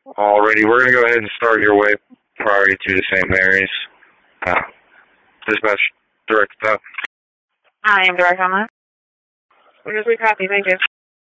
Alrighty, we're going to go ahead and start your way priority to St. Mary's. Dispatch, direct that. I am direct on that. We'll just recopy, thank you.